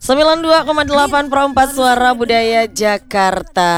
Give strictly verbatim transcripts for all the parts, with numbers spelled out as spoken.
sembilan puluh dua koma delapan Perempat Suara Budaya Jakarta.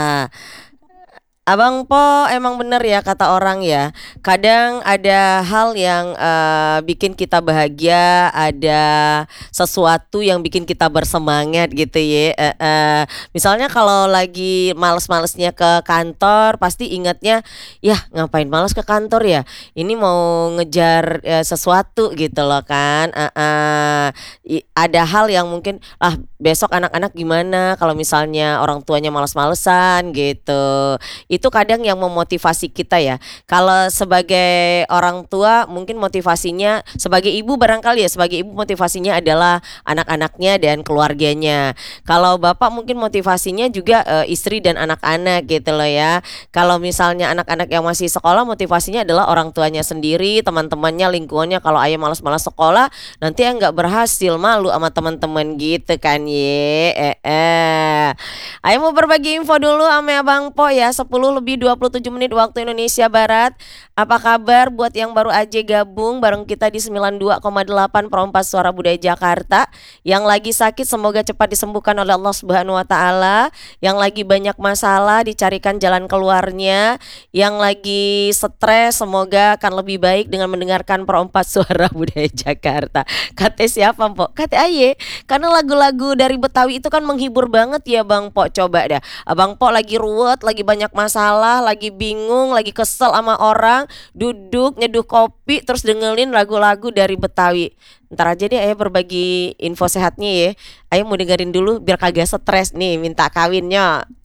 Abang Po, emang bener ya kata orang ya. Kadang ada hal yang uh, bikin kita bahagia, ada sesuatu yang bikin kita bersemangat gitu ya. Uh, uh, misalnya kalau lagi males-malesnya ke kantor, pasti ingatnya, ya ngapain males ke kantor ya? Ini mau ngejar uh, sesuatu gitu loh kan. Uh, uh, i- ada hal yang mungkin, ah besok anak-anak gimana kalau misalnya orang tuanya males-malesan gitu. Itu kadang yang memotivasi kita ya. Kalau sebagai orang tua mungkin motivasinya, sebagai ibu barangkali ya, sebagai ibu motivasinya adalah anak-anaknya dan keluarganya. Kalau bapak mungkin motivasinya juga eh, istri dan anak-anak gitu loh ya. Kalau misalnya anak-anak yang masih sekolah, motivasinya adalah orang tuanya sendiri, teman-temannya, lingkungannya. Kalau ayah malas-malas sekolah, nanti yang nggak berhasil, malu sama teman-teman gitu kan ye. Eh, eh. Ayo mau berbagi info dulu sama Abang Po ya. Sepuluh lebih dua puluh tujuh menit waktu Indonesia Barat. Apa kabar buat yang baru aja gabung bareng kita di sembilan puluh dua koma delapan Perempat Suara Budaya Jakarta. Yang lagi sakit semoga cepat disembuhkan oleh Allah Subhanahu wa taala. Yang lagi banyak masalah dicarikan jalan keluarnya. Yang lagi stres semoga akan lebih baik dengan mendengarkan Perempat Suara Budaya Jakarta. Kata siapa, Po? Kata Aye. Karena lagu-lagu dari Betawi itu kan menghibur banget ya Bang Po. Coba dah, Abang Po lagi ruwet, lagi banyak masalah, lagi bingung, lagi kesel sama orang, duduk nyeduh kopi terus dengerin lagu-lagu dari Betawi. Ntar aja deh Ayah berbagi info sehatnya ya. Ayah mau dengerin dulu biar kagak stres nih minta kawinnya.